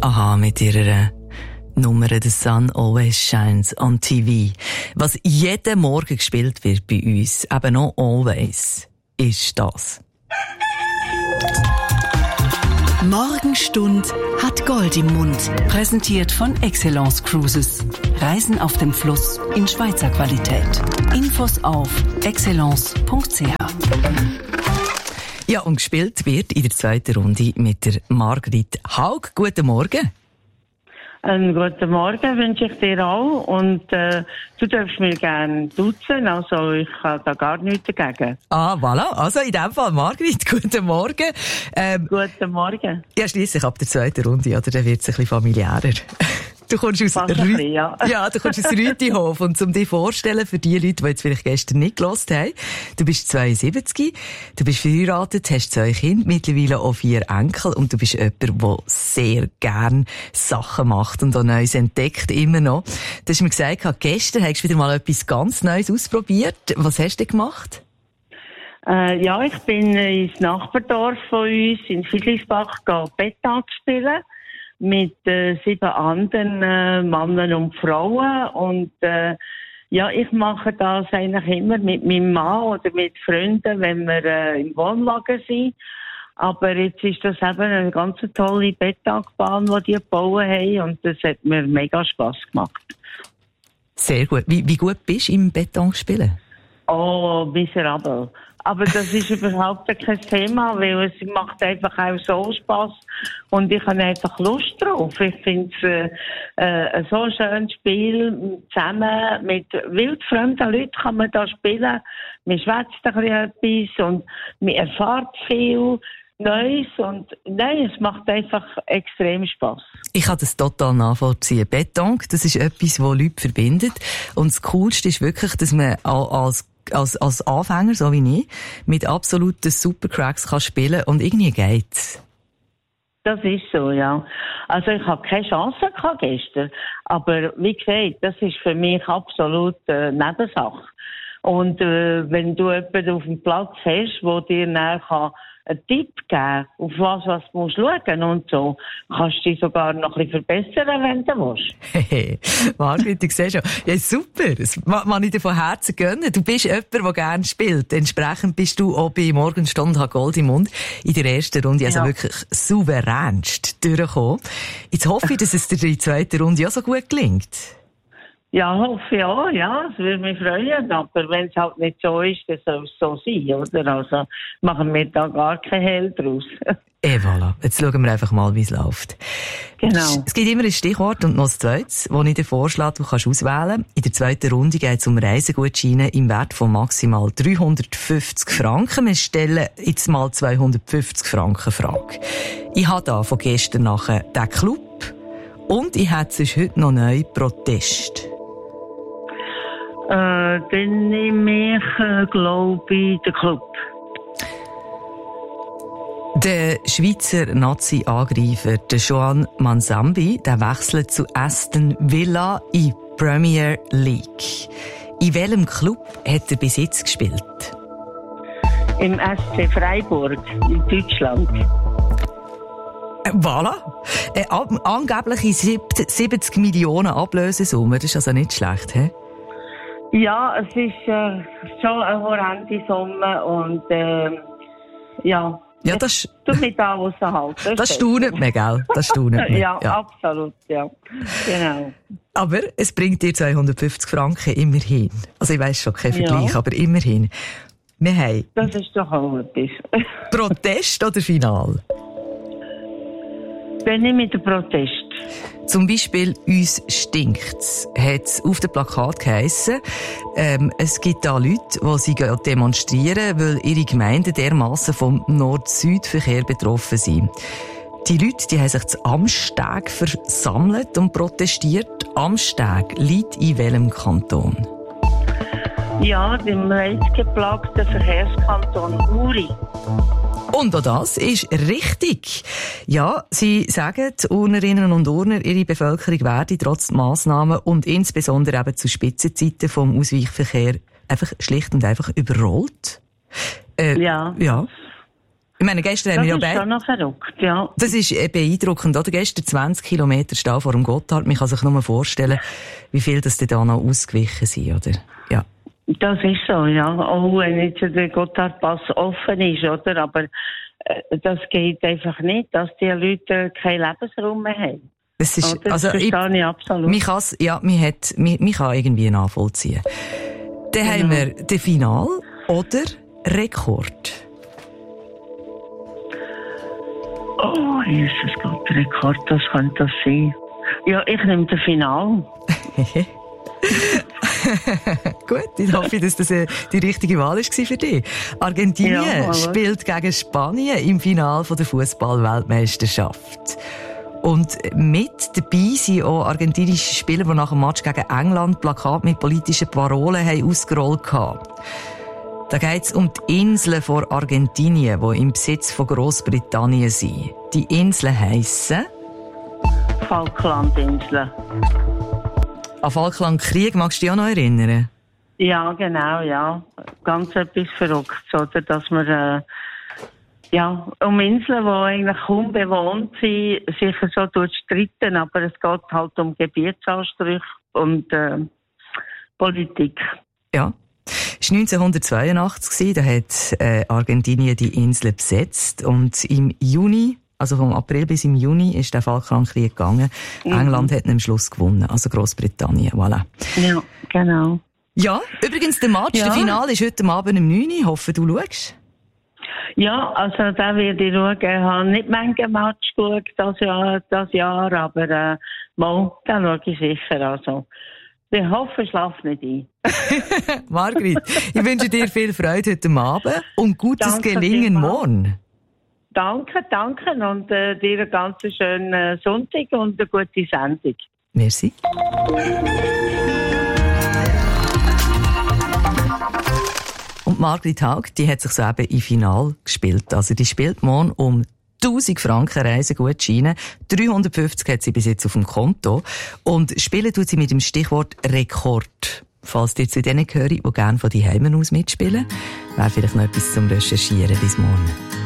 Aha, mit ihrer Nummer «The Sun Always Shines on TV». Was jeden Morgen gespielt wird bei uns, eben noch «Always», ist das. Morgenstund hat Gold im Mund. Präsentiert von Excellence Cruises. Reisen auf dem Fluss in Schweizer Qualität. Infos auf excellence.ch. Ja, und gespielt wird in der zweiten Runde mit der Margrit Haug. Guten Morgen. Guten Morgen wünsche ich dir auch. Und du darfst mich gerne duzen, also ich habe da gar nichts dagegen. Ah, voilà. Also in dem Fall, Margrit, guten Morgen. Guten Morgen. Ja, schliesslich ab der zweiten Runde, oder? Dann wird es ein bisschen familiärer. Du kommst aus du kommst aus Rütihof. Und um dich vorzustellen, für die Leute, die jetzt vielleicht gestern nicht gehört haben, du bist 72, du bist verheiratet, hast 2 Kinder, mittlerweile auch 4 Enkel und du bist jemand, der sehr gern Sachen macht und auch Neues entdeckt, immer noch. Du hast mir gesagt, gestern hast du wieder mal etwas ganz Neues ausprobiert. Was hast du gemacht? Ich bin ins Nachbardorf von uns, in Fiedlisbach, Betttag spielen. Mit 7 anderen Männern und Frauen. Und ich mache das eigentlich immer mit meinem Mann oder mit Freunden, wenn wir im Wohnwagen sind. Aber jetzt ist das eben eine ganz tolle Betttagbahn, die gebaut haben. Und das hat mir mega Spass gemacht. Sehr gut. Wie gut bist du im Beton spielen? Oh, miserabel. Aber das ist überhaupt kein Thema, weil es macht einfach auch so Spass und ich habe einfach Lust drauf. Ich finde es so ein schönes Spiel. Zusammen mit wildfremden Leuten kann man da spielen. Man schwätzt ein bisschen etwas und man erfährt viel Neues und nein, es macht einfach extrem Spass. Ich kann das total nachvollziehen. Beton, das ist etwas, das Leute verbindet. Und das Coolste ist wirklich, dass man als Anfänger, so wie ich, mit absoluten Supercracks kann spielen und irgendwie geht's. Das ist so, ja. Also ich habe keine Chance gehabt gestern, aber wie gesagt, das ist für mich absolut Nebensache. Und wenn du jemanden auf dem Platz hast, der dir nachher einen Tipp geben, auf was du musst schauen und so, kannst du dich sogar noch ein bisschen verbessern, wenn du willst. Hey, Margrit, ich sehe schon. Ja, super. Das kann ich dir von Herzen gönnen. Du bist jemand, der gerne spielt. Entsprechend bist du auch bei Morgenstund hat Gold im Mund in der ersten Runde also wirklich souveränst durchgekommen. Jetzt hoffe ich, dass es dir in der zweiten Runde auch so gut gelingt. Ja, hoffe ich auch, ja, es würde mich freuen, aber wenn es halt nicht so ist, dann soll es so sein, oder? Also machen wir da gar kein Hehl draus. Voilà. Jetzt schauen wir einfach mal, wie es läuft. Genau. Es gibt immer ein Stichwort und noch ein zweites, das ich dir vorschlage, du kannst auswählen. In der zweiten Runde geht es um Reisegutscheine im Wert von maximal 350 Franken. Wir stellen jetzt mal 250 Franken Frage. Ich habe da von gestern nachher den Club und ich habe sonst heute noch neu Protest. Dann nehme ich, glaube ich, den Club. Der Schweizer Nazi-Angreifer, der Joan Mansambi, der wechselt zu Aston Villa in Premier League. In welchem Club hat er bis jetzt gespielt? Im SC Freiburg in Deutschland. Voilà. Angebliche 70 Millionen Ablösesumme, das ist also nicht schlecht, hä? Ja, es ist schon eine horrende Summe und ja, das tut mich da raushalten. Das staunet mir, gell? Das staunet mir. Ja, absolut, ja. Genau. Aber es bringt dir 250 Franken immerhin. Also ich weiss schon, kein Vergleich, aber immerhin. Wir haben... Das ist doch auch etwas. Protest oder Final? Dann nehme ich den Protest. Zum Beispiel «Uns stinkt's» hat es auf dem Plakat geheissen. Es gibt da Leute, die sie demonstrieren, weil ihre Gemeinden dermassen vom Nord-Süd-Verkehr betroffen sind. Die Leute, die haben sich zu Amsteg versammelt und protestiert. Amsteg liegt in welchem Kanton? Ja, im leidgeplagten Verkehrskanton Uri. Und auch das ist richtig. Ja, sie sagen, die Urnerinnen und Urner, ihre Bevölkerung werde trotz Massnahmen und insbesondere eben zu Spitzenzeiten vom Ausweichverkehr einfach schlicht und einfach überrollt. Ja. Ich meine, gestern haben wir Das ist schon noch verrückt, ja. Das ist beeindruckend, oder? Gestern 20 Kilometer Stau vor dem Gotthard. Man kann sich nur vorstellen, wie viel das da noch ausgewichen sind, oder? Ja. Das ist so, ja. Auch wenn jetzt der Gotthardpass offen ist, oder? Aber das geht einfach nicht, dass die Leute keinen Lebensraum mehr haben. Das ist, das verstehe ich absolut. Man kann irgendwie nachvollziehen. Dann haben wir den Final oder Rekord. Oh, Jesus Gott, Rekord, was könnte das sein? Ja, ich nehme den Final. Gut, ich hoffe, dass das die richtige Wahl war für dich. Argentinien spielt gegen Spanien im Finale der Fußball-Weltmeisterschaft. Und mit dabei sind auch argentinische Spieler, die nach dem Match gegen England Plakate mit politischen Parolen haben ausgerollt haben. Da geht es um die Inseln vor Argentinien, die im Besitz von Grossbritannien sind. Die Inseln heissen Falklandinseln. An Falklandkrieg magst du dich auch noch erinnern? Ja, genau, ja. Ganz etwas Verrücktes, oder? Dass man, um Inseln, die eigentlich kaum bewohnt sind, sicher so durchstritten, aber es geht halt um Gebietsansprüche und Politik. Ja. Es war 1982, da hat Argentinien die Insel besetzt und im Juni, also vom April bis im Juni, ist der Falklandkrieg gegangen. England hat am Schluss gewonnen, also Grossbritannien, voilà. Ja, genau. Ja, übrigens der Match, der Finale ist heute Abend um 9 Uhr, ich hoffe, du schaust. Ja, also da werde ich schauen. Ich habe nicht manchen Match geschaut das Jahr, aber da schaue ich sicher. Also, ich hoffe, ich schlafe nicht ein. Margrit, ich wünsche dir viel Freude heute Abend und gutes Gelingen morgen. Danke und dir einen ganz schönen Sonntag und eine gute Sendung. Merci. Und Margrit Haug, die hat sich soeben im Finale gespielt. Also die spielt morgen um 1000 Franken Reisegutscheine. 350 hat sie bis jetzt auf dem Konto. Und spielen tut sie mit dem Stichwort Rekord. Falls ihr zu denen gehört, die gerne von die Heimen aus mitspielen, wäre vielleicht noch etwas zum Recherchieren bis morgen.